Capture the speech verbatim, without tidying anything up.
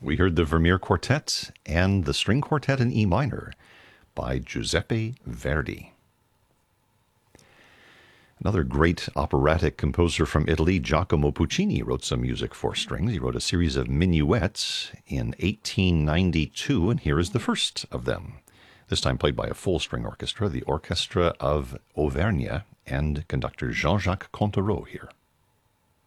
We heard the Vermeer Quartet and the String Quartet in E minor by Giuseppe Verdi. Another great operatic composer from Italy, Giacomo Puccini, wrote some music for strings. He wrote a series of minuets in eighteen ninety-two, and here is the first of them. This time played by a full string orchestra, the Orchestra of Auvergne, and conductor Jean-Jacques Contereau here.